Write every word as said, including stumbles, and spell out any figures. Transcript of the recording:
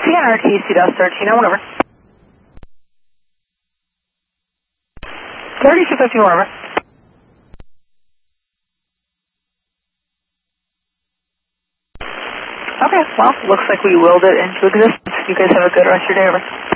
C N R T C DOS thirteen, I went over. thirty-two fifty-one, over. Okay, well, looks like we willed it into existence. You guys have a good rest of your day, over.